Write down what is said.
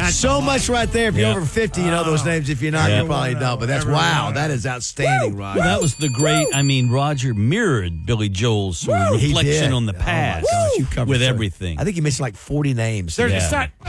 So much right there. If you're Yeah. over 50, you know those names. If you're not, you probably don't. But that's wow. That is outstanding, Roger. Well, that was the great. I mean, Roger mirrored Billy Joel's sort of He reflection did. on the Oh, my past gosh, you covered with so- everything. I think he mentioned like 40 names. There's Yeah. it's not